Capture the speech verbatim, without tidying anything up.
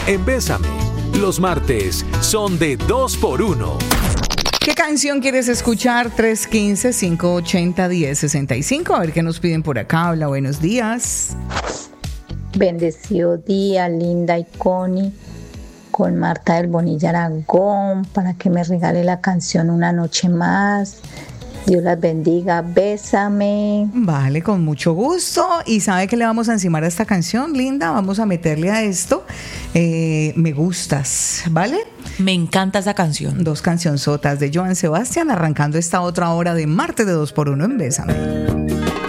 en Bésame. Los martes son de dos por uno. ¿Qué canción quieres escuchar? tres uno cinco, cinco ocho cero, uno cero seis cinco. A ver qué nos piden por acá. Hola, buenos días. Bendecido día, Linda y Connie, con Marta del Bonilla Aragón, para que me regale la canción Una Noche Más. Dios las bendiga, bésame. Vale, con mucho gusto. ¿Y sabe qué le vamos a encimar a esta canción, Linda? Vamos a meterle a esto eh, Me Gustas, ¿vale? Me encanta esa canción. Dos cancionzotas de Joan Sebastián, arrancando esta otra hora de martes de dos por uno en Bésame.